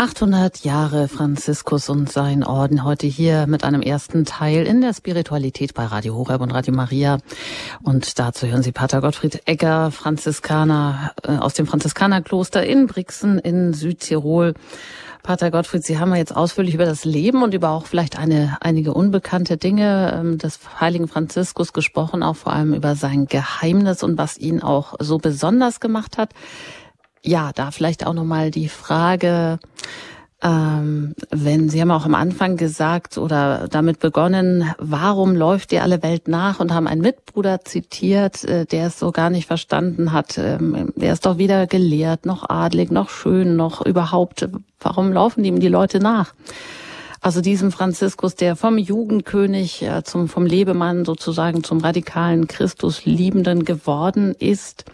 800 Jahre Franziskus und sein Orden, heute hier mit einem ersten Teil in der Spiritualität bei Radio Horeb und Radio Maria. Und dazu hören Sie Pater Gottfried Egger, Franziskaner aus dem Franziskanerkloster in Brixen in Südtirol. Pater Gottfried, Sie haben ja jetzt ausführlich über das Leben und über auch vielleicht einige unbekannte Dinge des heiligen Franziskus gesprochen, auch vor allem über sein Geheimnis und was ihn auch so besonders gemacht hat. Ja, da vielleicht auch nochmal die Frage, wenn Sie haben auch am Anfang gesagt oder damit begonnen, warum läuft ihr alle Welt nach, und haben einen Mitbruder zitiert, der es so gar nicht verstanden hat. Der ist doch weder gelehrt, noch adlig, noch schön, noch überhaupt. Warum laufen ihm die Leute nach? Also diesem Franziskus, der vom Jugendkönig vom Lebemann sozusagen zum radikalen Christusliebenden geworden ist,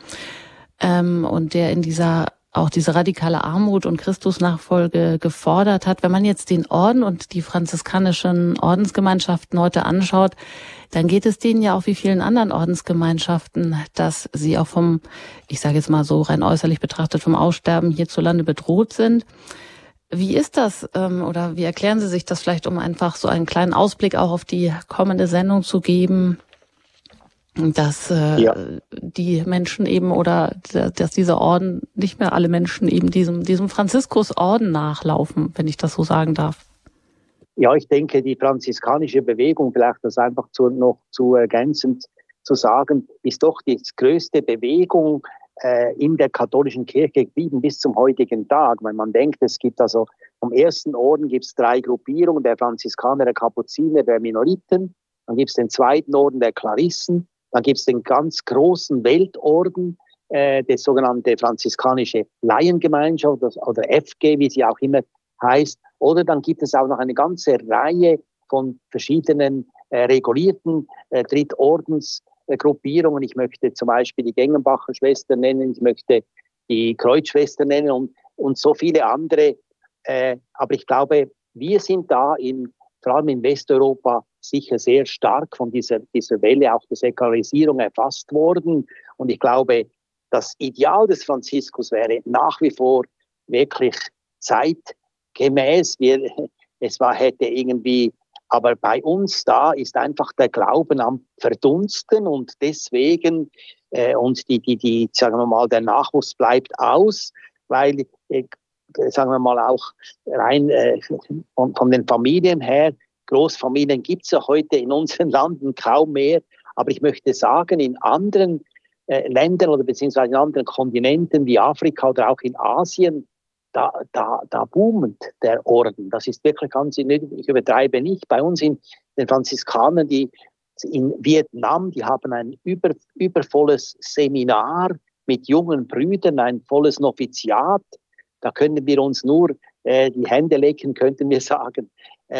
und der in diese radikale Armut und Christusnachfolge gefordert hat. Wenn man jetzt den Orden und die franziskanischen Ordensgemeinschaften heute anschaut, dann geht es denen ja auch wie vielen anderen Ordensgemeinschaften, dass sie auch ich sage jetzt mal so rein äußerlich betrachtet, vom Aussterben hierzulande bedroht sind. Wie ist das, oder wie erklären Sie sich das vielleicht, um einfach so einen kleinen Ausblick auch auf die kommende Sendung zu geben, dass die Menschen eben oder dass dieser Orden, nicht mehr alle Menschen eben diesem Franziskusorden nachlaufen, wenn ich das so sagen darf? Ja, ich denke, die franziskanische Bewegung, vielleicht das einfach noch zu ergänzend zu sagen, ist doch die größte Bewegung in der katholischen Kirche geblieben bis zum heutigen Tag. Weil man denkt, es gibt also vom ersten Orden gibt es 3 Gruppierungen, der Franziskaner, der Kapuziner, der Minoriten. Dann gibt es den zweiten Orden der Klarissen. Dann gibt es den ganz großen Weltorden, das sogenannte franziskanische Laiengemeinschaft oder FG, wie sie auch immer heißt. Oder dann gibt es auch noch eine ganze Reihe von verschiedenen regulierten Drittordensgruppierungen. Ich möchte zum Beispiel die Gengenbacher Schwestern nennen, ich möchte die Kreuzschwestern nennen und so viele andere. Aber ich glaube, wir sind da vor allem in Westeuropa sicher sehr stark von dieser Welle auch der Säkularisierung erfasst worden. Und ich glaube, das Ideal des Franziskus wäre nach wie vor wirklich zeitgemäß. Hätte irgendwie, aber bei uns da ist einfach der Glauben am Verdunsten und deswegen, und die, sagen wir mal, der Nachwuchs bleibt aus, weil, sagen wir mal auch rein von den Familien her, Großfamilien gibt es ja heute in unseren Landen kaum mehr. Aber ich möchte sagen, in anderen Ländern oder beziehungsweise in anderen Kontinenten wie Afrika oder auch in Asien, da boomt der Orden. Das ist wirklich ich übertreibe nicht. Bei uns in den Franziskanern, die in Vietnam, die haben ein übervolles Seminar mit jungen Brüdern, ein volles Noviziat. Da können wir uns nur die Hände lecken, könnten wir sagen.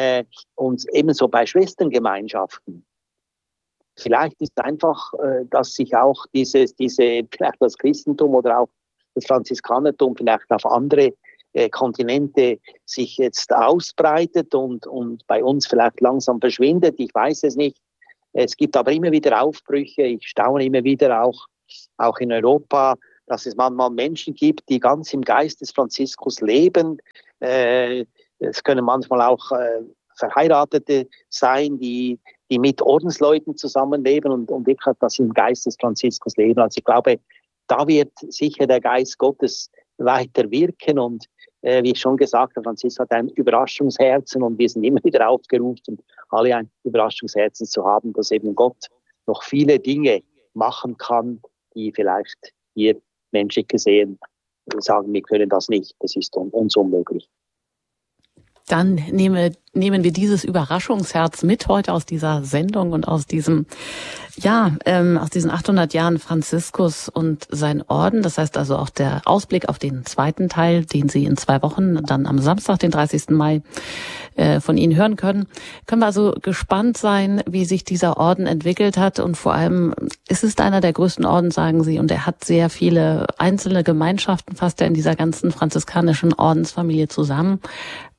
Und ebenso bei Schwesterngemeinschaften. Vielleicht ist einfach, dass sich auch vielleicht das Christentum oder auch das Franziskanertum vielleicht auf andere Kontinente sich jetzt ausbreitet und bei uns vielleicht langsam verschwindet. Ich weiß es nicht. Es gibt aber immer wieder Aufbrüche. Ich staune immer wieder auch in Europa, dass es manchmal Menschen gibt, die ganz im Geist des Franziskus leben. Es können manchmal auch Verheiratete sein, die mit Ordensleuten zusammenleben und wirklich das im Geist des Franziskus leben. Also ich glaube, da wird sicher der Geist Gottes weiter wirken und wie ich schon gesagt habe, Franziskus hat ein Überraschungsherzen und wir sind immer wieder aufgerufen, alle ein Überraschungsherzen zu haben, dass eben Gott noch viele Dinge machen kann, die vielleicht wir menschlich gesehen sagen, wir können das nicht, das ist uns unmöglich. Dann nehmen wir dieses Überraschungsherz mit heute aus dieser Sendung und aus diesen 800 Jahren Franziskus und sein Orden. Das heißt also auch der Ausblick auf den zweiten Teil, den Sie in 2 Wochen, dann am Samstag, den 30. Mai, von Ihnen hören können. Können wir also gespannt sein, wie sich dieser Orden entwickelt hat. Und vor allem, es ist einer der größten Orden, sagen Sie, und er hat sehr viele einzelne Gemeinschaften, fasst er in dieser ganzen franziskanischen Ordensfamilie zusammen.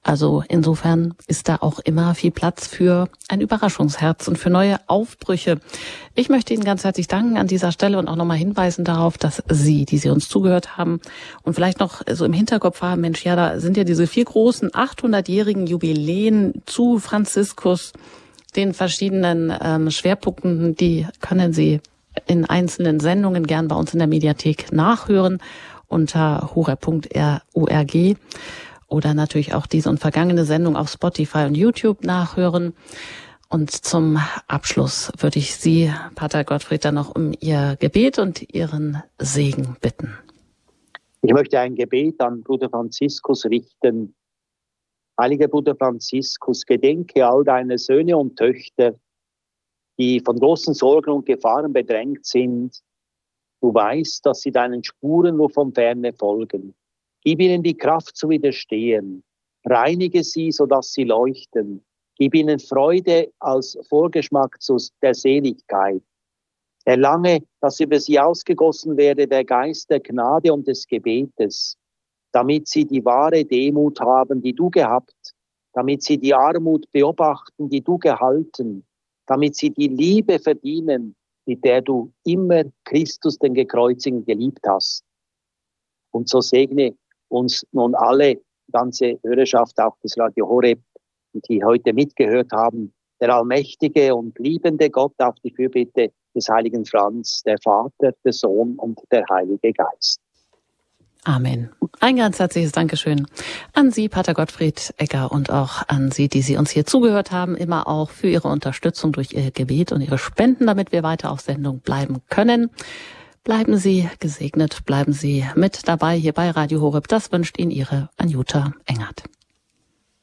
Also insofern ist da auch immer viel Platz für ein Überraschungsherz und für neue Aufbrüche. Ich möchte Ihnen ganz herzlich danken an dieser Stelle und auch nochmal hinweisen darauf, dass Sie, die Sie uns zugehört haben und vielleicht noch so im Hinterkopf haben, Mensch, ja, da sind ja diese 4 großen 800-jährigen Jubiläen zu Franziskus, den verschiedenen Schwerpunkten, die können Sie in einzelnen Sendungen gern bei uns in der Mediathek nachhören unter horeb.org oder natürlich auch diese und vergangene Sendung auf Spotify und YouTube nachhören. Und zum Abschluss würde ich Sie, Pater Gottfried, dann noch um Ihr Gebet und Ihren Segen bitten. Ich möchte ein Gebet an Bruder Franziskus richten. Heiliger Bruder Franziskus, gedenke all deine Söhne und Töchter, die von großen Sorgen und Gefahren bedrängt sind. Du weißt, dass sie deinen Spuren nur von Ferne folgen. Gib ihnen die Kraft zu widerstehen. Reinige sie, sodass sie leuchten. Gib ihnen Freude als Vorgeschmack der Seligkeit. Erlange, dass über sie ausgegossen werde der Geist der Gnade und des Gebetes, damit sie die wahre Demut haben, die du gehabt, damit sie die Armut beobachten, die du gehalten, damit sie die Liebe verdienen, mit der du immer Christus, den Gekreuzigten, geliebt hast. Und so segne uns nun alle, ganze Hörerschaft, auch des Radio Horeb, die heute mitgehört haben, der allmächtige und liebende Gott, auf die Fürbitte des heiligen Franz, der Vater, der Sohn und der Heilige Geist. Amen. Ein ganz herzliches Dankeschön an Sie, Pater Gottfried Egger, und auch an Sie, die uns hier zugehört haben, immer auch für Ihre Unterstützung durch Ihr Gebet und Ihre Spenden, damit wir weiter auf Sendung bleiben können. Bleiben Sie gesegnet, bleiben Sie mit dabei hier bei Radio Horeb. Das wünscht Ihnen Ihre Anjuta Engert.